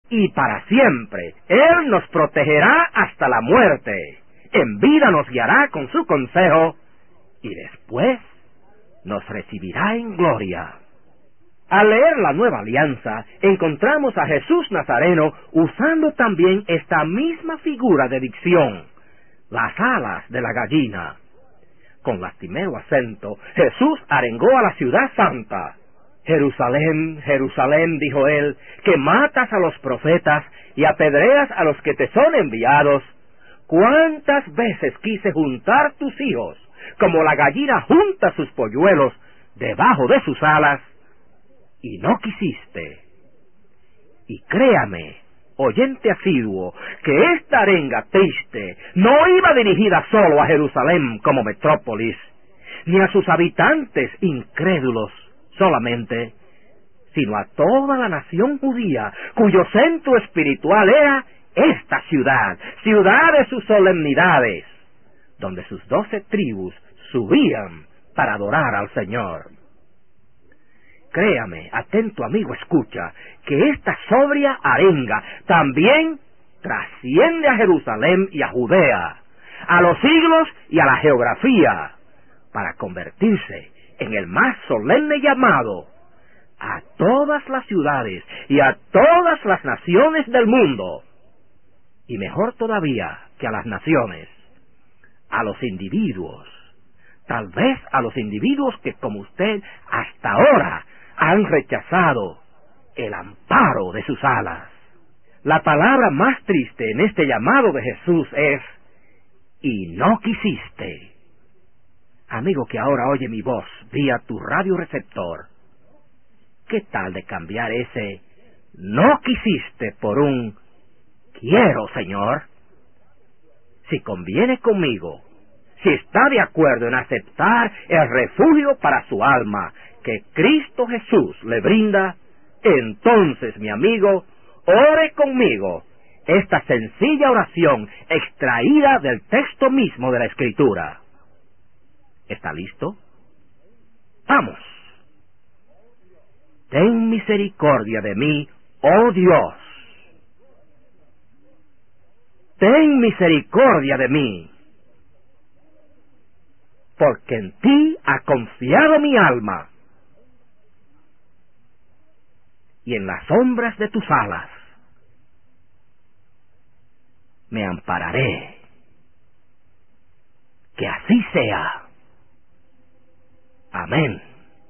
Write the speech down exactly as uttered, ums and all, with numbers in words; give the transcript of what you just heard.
y para siempre. Él nos protegerá hasta la muerte. En vida nos guiará con su consejo y después nos recibirá en gloria. Al leer la Nueva Alianza, encontramos a Jesús Nazareno usando también esta misma figura de dicción, las alas de la gallina. Con lastimero acento, Jesús arengó a la ciudad santa. Jerusalén, Jerusalén, dijo él, que matas a los profetas y apedreas a los que te son enviados. ¿Cuántas veces quise juntar tus hijos, como la gallina junta sus polluelos debajo de sus alas, y no quisiste? Y créame, oyente asiduo, que esta arenga triste no iba dirigida solo a Jerusalén como metrópolis, ni a sus habitantes incrédulos solamente, sino a toda la nación judía, cuyo centro espiritual era esta ciudad, ciudad de sus solemnidades, donde sus doce tribus subían para adorar al Señor. Créame, atento amigo, escucha, que esta sobria arenga también trasciende a Jerusalén y a Judea, a los siglos y a la geografía, para convertirse en el más solemne llamado a todas las ciudades y a todas las naciones del mundo, y mejor todavía que a las naciones, a los individuos, tal vez a los individuos que como usted hasta ahora han rechazado el amparo de sus alas. La palabra más triste en este llamado de Jesús es, y no quisiste. Amigo que ahora oye mi voz vía tu radioreceptor, ¿qué tal de cambiar ese no quisiste por un quiero, Señor? Si conviene conmigo, si está de acuerdo en aceptar el refugio para su alma que Cristo Jesús le brinda, entonces, mi amigo, ore conmigo esta sencilla oración extraída del texto mismo de la Escritura. ¿Está listo? ¡Vamos! Ten misericordia de mí, oh Dios. Ten misericordia de mí, porque en ti ha confiado mi alma, y en las sombras de tus alas me ampararé. Que así sea. Amén.